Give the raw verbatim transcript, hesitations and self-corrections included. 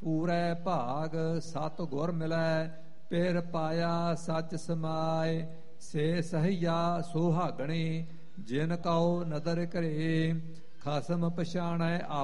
ਪੂਰੈ ਭਾਗ ਸਤ ਗੁਰ ਮਿਲੈ ਪਿਰ ਪਾਇਆ ਸਚ ਸਮਾਏ ਸੇ ਸਹੀਆ ਸੁਹਾਗਣੀ ਜਿਨ ਕਉ ਨਦਰ ਕਰੇ ਖਸਮ ਪਛਾਣੈ